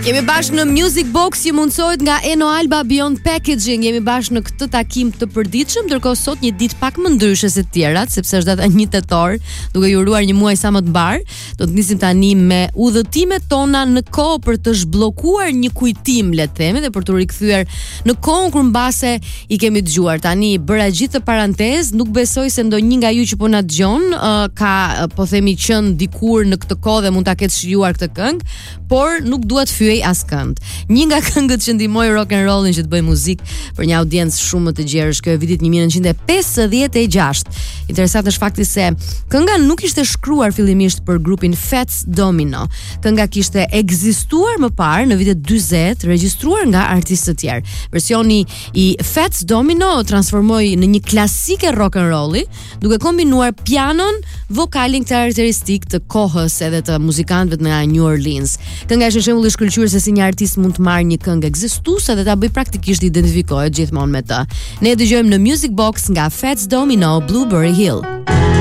Jemi bashkë në Music Box që mundsohet nga Eno Alba Beyond Packaging. Jemi bashkë në këtë takim të përditshëm, ndërkohë sot një ditë pak më ndryshe se të tjerat, sepse është data 1 tetor, duke ju uruar një muaj sa më të mbar. Do të nisim tani me udhëtimet tona në kohë për të zhbllokuar një kujtim, le të themi, dhe për të rikthyer në kohën kur mbase i kemi dëgjuar. Tani bëra gjithë të parantezë, nuk besoj se ndonjë nga ju që po na dëgjon ka, po themi, qenë dikur në këtë kohë dhe mund ta ketë shijuar këtë këngë, por nuk dua të fyej askënd. Një nga këngët që ndihmoi rock and rollin që të bëj muzikë për një audiencë shumë më të gjerësh, kjo e vitit 1956. Interesant është fakti se kënga nuk ishte shkruar fillimisht për grupin Fats Domino. Kënga kishte ekzistuar më parë në vitet 40, regjistruar nga artistë të tjerë. Versioni i Fats Domino transformoi në një klasike rock and rolli, duke kombinuar pianon, vokalin karakteristik të kohës edhe të muzikantëve nga New Orleans. Kënga është shembull i shkëlqyer se si një artist mund të marrë një këngë ekzistuese dhe ta bëj praktikisht identifikohet gjithmonë me të. Ne e dëgjojmë në Music Box nga Fats Domino, Blueberry Hill.